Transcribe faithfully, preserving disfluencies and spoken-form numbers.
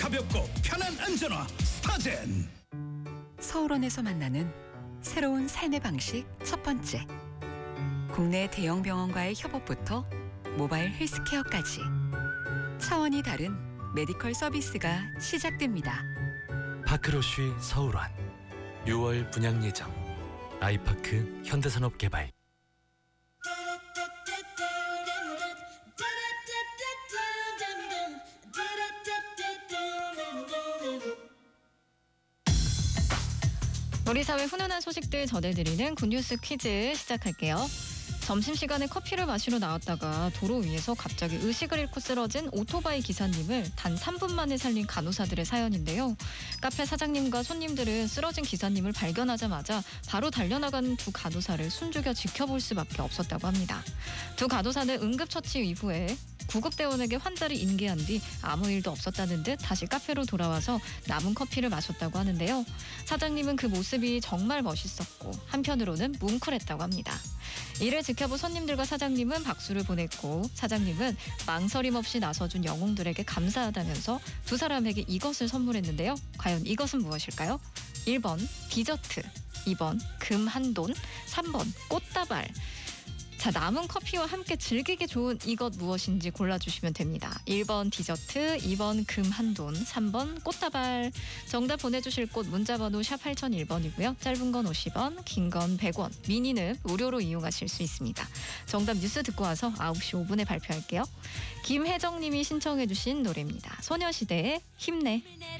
가볍고 편한 안전화 스타젠. 서울원에서 만나는 새로운 삶의 방식 첫 번째. 국내 대형 병원과의 협업부터 모바일 헬스케어까지 차원이 다른 메디컬 서비스가 시작됩니다. 파크로쉬 서울원 유월 분양 예정. 아이파크 현대산업개발. 우리 사회 훈훈한 소식들 전해드리는 굿뉴스 퀴즈 시작할게요. 점심시간에 커피를 마시러 나왔다가 도로 위에서 갑자기 의식을 잃고 쓰러진 오토바이 기사님을 단 삼 분 만에 살린 간호사들의 사연인데요. 카페 사장님과 손님들은 쓰러진 기사님을 발견하자마자 바로 달려나가는 두 간호사를 숨죽여 지켜볼 수밖에 없었다고 합니다. 두 간호사는 응급처치 이후에 구급대원에게 환자를 인계한 뒤 아무 일도 없었다는 듯 다시 카페로 돌아와서 남은 커피를 마셨다고 하는데요. 사장님은 그 모습이 정말 멋있었고 한편으로는 뭉클했다고 합니다. 이를 지켜본 손님들과 사장님은 박수를 보냈고 사장님은 망설임 없이 나서준 영웅들에게 감사하다면서 두 사람에게 이것을 선물했는데요. 과연 이것은 무엇일까요? 일 번 디저트, 이 번 금 한 돈, 삼 번 꽃다발. 자, 남은 커피와 함께 즐기기 좋은 이것 무엇인지 골라주시면 됩니다. 일 번 디저트, 이 번 금 한 돈, 삼 번 꽃다발. 정답 보내주실 곳 문자번호 샵 팔공공일 번이고요. 짧은 건 오십 원, 긴 건 백 원, 미니는 무료로 이용하실 수 있습니다. 정답 뉴스 듣고 와서 아홉 시 오 분에 발표할게요. 김혜정님이 신청해 주신 노래입니다. 소녀시대의 힘내.